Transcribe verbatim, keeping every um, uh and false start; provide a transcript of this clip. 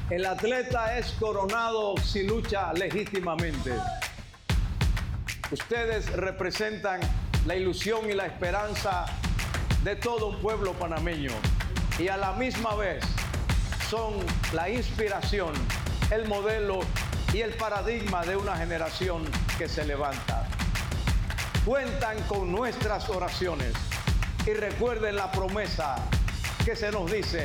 El atleta es coronado si lucha legítimamente. Ustedes representan la ilusión y la esperanza de todo un pueblo panameño y a la misma vez son la inspiración, el modelo y el paradigma de una generación que se levanta. Cuentan con nuestras oraciones y recuerden la promesa que se nos dice: